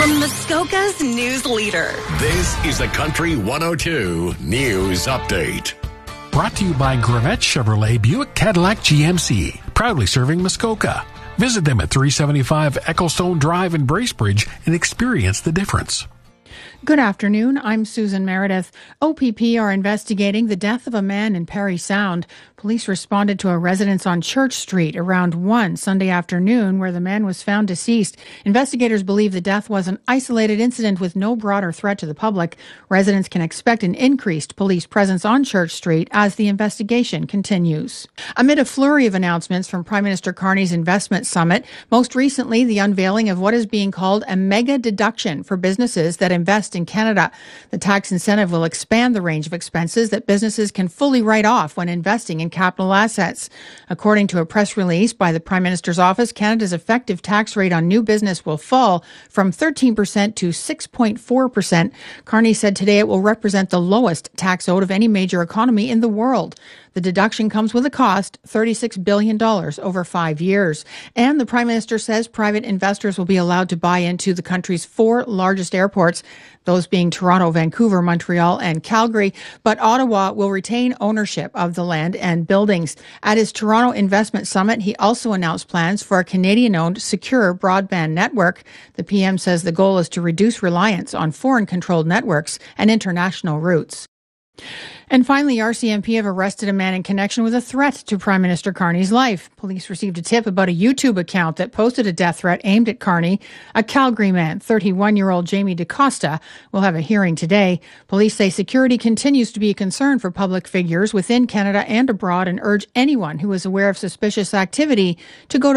From Muskoka's news leader. This is the Country 102 News Update. Brought to you by Gravette Chevrolet Buick Cadillac GMC, proudly serving Muskoka. Visit them at 375 Ecclestone Drive in Bracebridge and experience the difference. Good afternoon. I'm Susan Meredith. OPP are investigating the death of a man in Parry Sound. Police responded to a residence on Church Street around 1 Sunday afternoon where the man was found deceased. Investigators believe the death was an isolated incident with no broader threat to the public. Residents can expect an increased police presence on Church Street as the investigation continues. Amid a flurry of announcements from Prime Minister Carney's investment summit, most recently the unveiling of what is being called a mega deduction for businesses that invest in Canada. The tax incentive will expand the range of expenses that businesses can fully write off when investing in capital assets. According to a press release by the Prime Minister's office, Canada's effective tax rate on new business will fall from 13% to 6.4%. Carney said today it will represent the lowest tax owed of any major economy in the world. The deduction comes with a cost, $36 billion over 5 years. And the Prime Minister says private investors will be allowed to buy into the country's 4 largest airports, those being Toronto, Vancouver, Montreal, and Calgary. But Ottawa will retain ownership of the land and buildings. At his Toronto Investment Summit, he also announced plans for a Canadian-owned secure broadband network. The PM says the goal is to reduce reliance on foreign-controlled networks and international routes. And finally, RCMP have arrested a man in connection with a threat to Prime Minister Carney's life. Police received a tip about a YouTube account that posted a death threat aimed at Carney. A Calgary man, 31-year-old Jamie DaCosta, will have a hearing today. Police say security continues to be a concern for public figures within Canada and abroad and urge anyone who is aware of suspicious activity to go to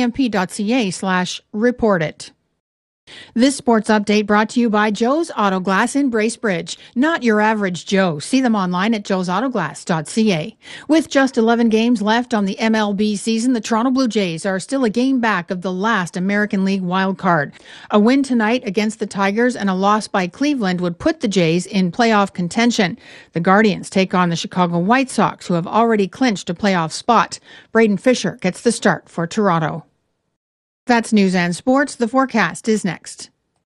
rcmp.ca/report it. This sports update brought to you by Joe's Auto Glass in Bracebridge. Not your average Joe. See them online at joesautoglass.ca. With just 11 games left on the MLB season, the Toronto Blue Jays are still a game back of the last American League wild card. A win tonight against the Tigers and a loss by Cleveland would put the Jays in playoff contention. The Guardians take on the Chicago White Sox, who have already clinched a playoff spot. Braden Fisher gets the start for Toronto. That's news and sports. The forecast is next.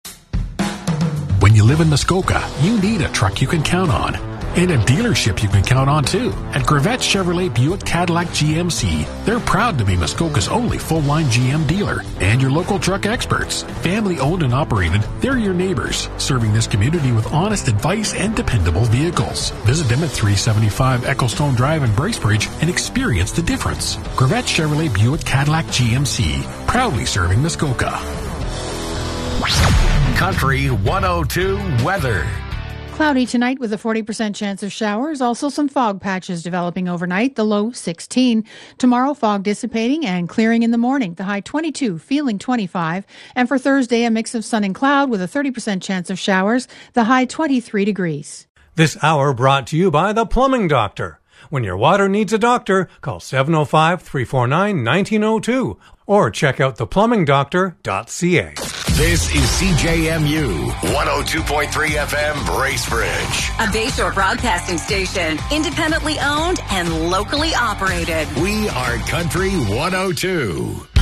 When you live in Muskoka, you need a truck you can count on. And a dealership you can count on, too. At Gravette Chevrolet Buick Cadillac GMC, they're proud to be Muskoka's only full-line GM dealer and your local truck experts. Family-owned and operated, they're your neighbors, serving this community with honest advice and dependable vehicles. Visit them at 375 Ecclestone Drive in Bracebridge and experience the difference. Gravette Chevrolet Buick Cadillac GMC, proudly serving Muskoka. Country 102 weather. Cloudy tonight with a 40% chance of showers. Also some fog patches developing overnight, the low 16. Tomorrow, fog dissipating and clearing in the morning, the high 22, feeling 25. And for Thursday, a mix of sun and cloud with a 30% chance of showers, the high 23 degrees. This hour brought to you by the Plumbing Doctor. When your water needs a doctor, call 705-349-1902 or check out theplumbingdoctor.ca. This is CJMU 102.3 FM Bracebridge. A Bayshore broadcasting station, independently owned and locally operated. We are Country 102.